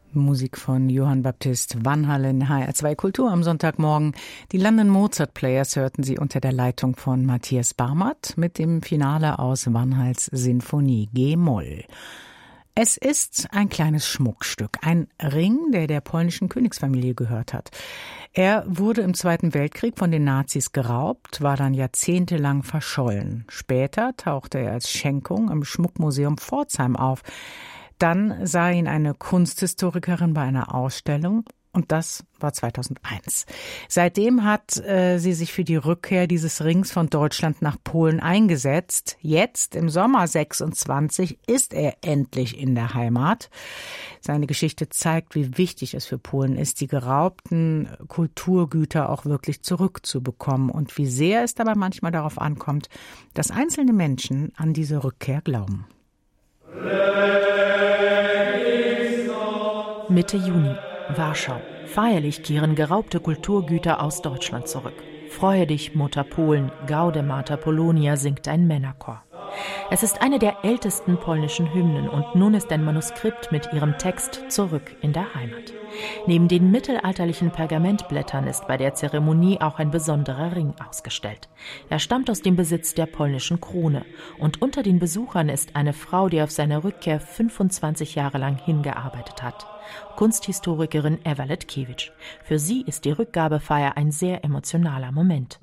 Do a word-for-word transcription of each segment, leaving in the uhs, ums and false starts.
Musik von Johann Baptist Vanhalle in H R zwei Kultur am Sonntagmorgen. Die London Mozart Players hörten Sie unter der Leitung von Matthias Barmert mit dem Finale aus Vanhals Sinfonie G-Moll. Es ist ein kleines Schmuckstück, ein Ring, der der polnischen Königsfamilie gehört hat. Er wurde im Zweiten Weltkrieg von den Nazis geraubt, war dann jahrzehntelang verschollen. Später tauchte er als Schenkung im Schmuckmuseum Pforzheim auf. Dann sah ihn eine Kunsthistorikerin bei einer Ausstellung und das war zweitausendeins. Seitdem hat äh, sie sich für die Rückkehr dieses Rings von Deutschland nach Polen eingesetzt. Jetzt, im Sommer sechsundzwanzig, ist er endlich in der Heimat. Seine Geschichte zeigt, wie wichtig es für Polen ist, die geraubten Kulturgüter auch wirklich zurückzubekommen und wie sehr es dabei manchmal darauf ankommt, dass einzelne Menschen an diese Rückkehr glauben. Mitte Juni, Warschau. Feierlich kehren geraubte Kulturgüter aus Deutschland zurück. Freue dich, Mutter Polen, Gaude Mater Polonia, singt ein Männerchor. Es ist eine der ältesten polnischen Hymnen und nun ist ein Manuskript mit ihrem Text zurück in der Heimat. Neben den mittelalterlichen Pergamentblättern ist bei der Zeremonie auch ein besonderer Ring ausgestellt. Er stammt aus dem Besitz der polnischen Krone und unter den Besuchern ist eine Frau, die auf seine Rückkehr fünfundzwanzig Jahre lang hingearbeitet hat. Kunsthistorikerin Ewa Letkiewicz. Für sie ist die Rückgabefeier ein sehr emotionaler Moment.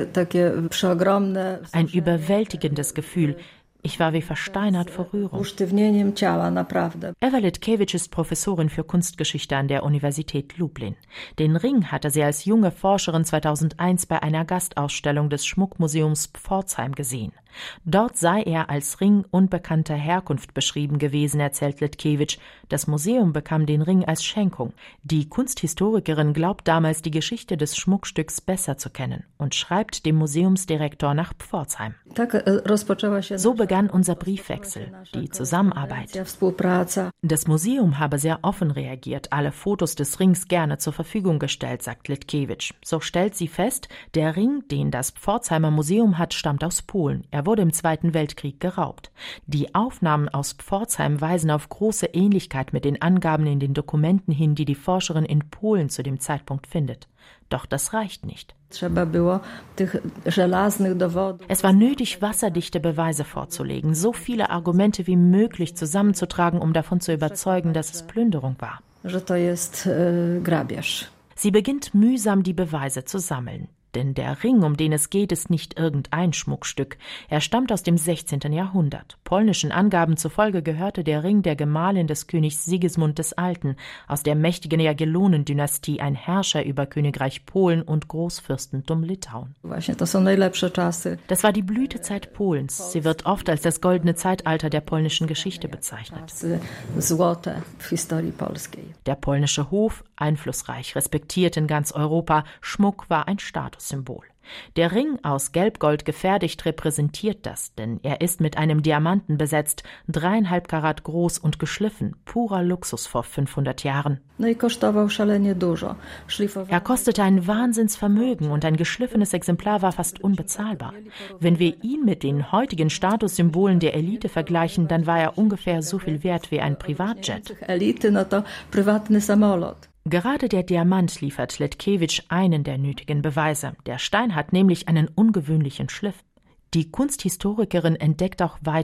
Ein überwältigendes Gefühl. Ich war wie versteinert vor Rührung. Ewa Letkiewicz ist Professorin für Kunstgeschichte an der Universität Lublin. Den Ring hatte sie als junge Forscherin zweitausendeins bei einer Gastausstellung des Schmuckmuseums Pforzheim gesehen. Dort sei er als Ring unbekannter Herkunft beschrieben gewesen, erzählt Letkiewicz. Das Museum bekam den Ring als Schenkung. Die Kunsthistorikerin glaubt damals, die Geschichte des Schmuckstücks besser zu kennen und schreibt dem Museumsdirektor nach Pforzheim. So begann unser Briefwechsel, die Zusammenarbeit. Das Museum habe sehr offen reagiert, alle Fotos des Rings gerne zur Verfügung gestellt, sagt Letkiewicz. So stellt sie fest, der Ring, den das Pforzheimer Museum hat, stammt aus Polen. Er wurde im Zweiten Weltkrieg geraubt. Die Aufnahmen aus Pforzheim weisen auf große Ähnlichkeit mit den Angaben in den Dokumenten hin, die die Forscherin in Polen zu dem Zeitpunkt findet. Doch das reicht nicht. Es war nötig, wasserdichte Beweise vorzulegen, so viele Argumente wie möglich zusammenzutragen, um davon zu überzeugen, dass es Plünderung war. Sie beginnt mühsam, die Beweise zu sammeln. Denn der Ring, um den es geht, ist nicht irgendein Schmuckstück. Er stammt aus dem sechzehnten Jahrhundert. Polnischen Angaben zufolge gehörte der Ring der Gemahlin des Königs Sigismund des Alten, aus der mächtigen Jagiellonendynastie, ein Herrscher über Königreich Polen und Großfürstentum Litauen. Das war die Blütezeit Polens. Sie wird oft als das goldene Zeitalter der polnischen Geschichte bezeichnet. Der polnische Hof, einflussreich, respektiert in ganz Europa, Schmuck war ein Status. Symbol. Der Ring aus Gelbgold gefertigt repräsentiert das, denn er ist mit einem Diamanten besetzt, dreieinhalb Karat groß und geschliffen, purer Luxus vor fünfhundert Jahren. Er kostete ein Wahnsinnsvermögen und ein geschliffenes Exemplar war fast unbezahlbar. Wenn wir ihn mit den heutigen Statussymbolen der Elite vergleichen, dann war er ungefähr so viel wert wie ein Privatjet. Gerade der Diamant liefert Letkiewicz einen der nötigen Beweise. Der Stein hat nämlich einen ungewöhnlichen Schliff. Die Kunsthistorikerin entdeckt auch weitere